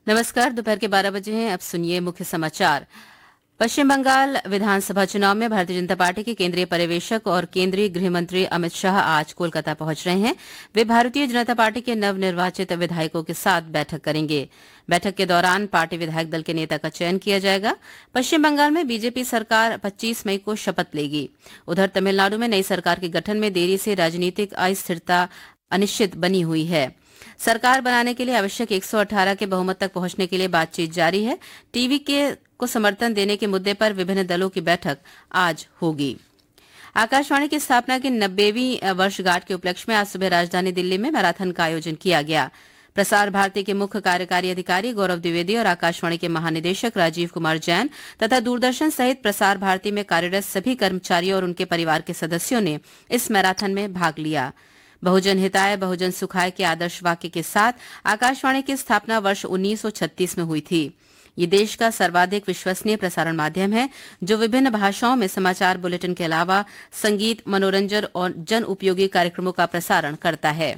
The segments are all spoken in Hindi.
नमस्कार। दोपहर के 12 बजे हैं। अब सुनिए मुख्य समाचार। पश्चिम बंगाल विधानसभा चुनाव में भारतीय जनता पार्टी के केंद्रीय पर्यवेक्षक और केंद्रीय गृह मंत्री अमित शाह आज कोलकाता पहुंच रहे हैं। वे भारतीय जनता पार्टी के नवनिर्वाचित विधायकों के साथ बैठक करेंगे। बैठक के दौरान पार्टी विधायक दल के नेता का चयन किया जाएगा। पश्चिम बंगाल में बीजेपी सरकार 25 मई को शपथ लेगी। उधर तमिलनाडु में नई सरकार के गठन में देरी से राजनीतिक अस्थिरता अनिश्चित बनी हुई है। सरकार बनाने के लिए आवश्यक 118 के बहुमत तक पहुंचने के लिए बातचीत जारी है। टीवी को समर्थन देने के मुद्दे पर विभिन्न दलों की बैठक आज होगी। आकाशवाणी की स्थापना की 90वीं वर्षगांठ के उपलक्ष्य में आज सुबह राजधानी दिल्ली में मैराथन का आयोजन किया गया। प्रसार भारती के मुख्य कार्यकारी अधिकारी गौरव द्विवेदी और आकाशवाणी के महानिदेशक राजीव कुमार जैन तथा दूरदर्शन सहित प्रसार भारती में कार्यरत सभी कर्मचारियों और उनके परिवार के सदस्यों ने इस मैराथन में भाग लिया। बहुजन हिताय बहुजन सुखाय के आदर्श वाक्य के साथ आकाशवाणी की स्थापना वर्ष 1936 में हुई थी। ये देश का सर्वाधिक विश्वसनीय प्रसारण माध्यम है जो विभिन्न भाषाओं में समाचार बुलेटिन के अलावा संगीत, मनोरंजन और जन उपयोगी कार्यक्रमों का प्रसारण करता है।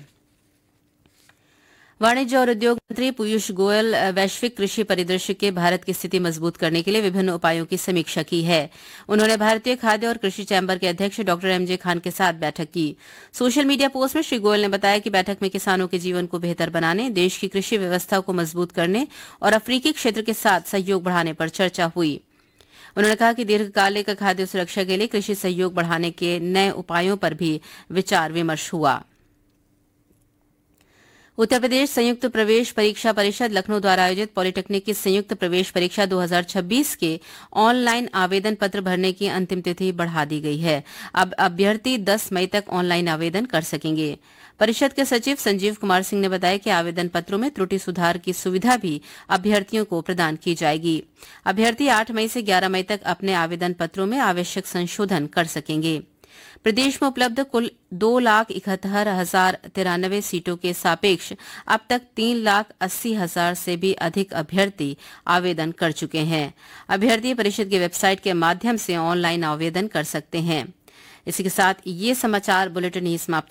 वाणिज्य और उद्योग मंत्री पीयूष गोयल वैश्विक कृषि परिदृश्य के भारत की स्थिति मजबूत करने के लिए विभिन्न उपायों की समीक्षा की है। उन्होंने भारतीय खाद्य और कृषि चैम्बर के अध्यक्ष डॉ एमजे खान के साथ बैठक की। सोशल मीडिया पोस्ट में श्री गोयल ने बताया कि बैठक में किसानों के जीवन को बेहतर बनाने, देश की कृषि व्यवस्था को मजबूत करने और अफ्रीकी क्षेत्र के साथ सहयोग बढ़ाने पर चर्चा हुई। उन्होंने कहा कि दीर्घकालिक खाद्य सुरक्षा के लिए कृषि सहयोग बढ़ाने के नए उपायों पर भी विचार विमर्श हुआ। उत्तर प्रदेश संयुक्त प्रवेश परीक्षा परिषद लखनऊ द्वारा आयोजित पॉलिटेक्निक की संयुक्त प्रवेश परीक्षा 2026 के ऑनलाइन आवेदन पत्र भरने की अंतिम तिथि बढ़ा दी गई है। अब अभ्यर्थी 10 मई तक ऑनलाइन आवेदन कर सकेंगे। परिषद के सचिव संजीव कुमार सिंह ने बताया कि आवेदन पत्रों में त्रुटि सुधार की सुविधा भी अभ्यर्थियोों को प्रदान की जाएगी। अभ्यर्थी 8 मई से 11 मई तक अपने आवेदन पत्रों में आवश्यक संशोधन कर सकेंगे। प्रदेश में उपलब्ध कुल 2,71,093 सीटों के सापेक्ष अब तक 3,80,000 से भी अधिक अभ्यर्थी आवेदन कर चुके हैं। अभ्यर्थी परिषद की वेबसाइट के माध्यम से ऑनलाइन आवेदन कर सकते हैं। इसी के साथ ये समाचार बुलेटिन ही समाप्त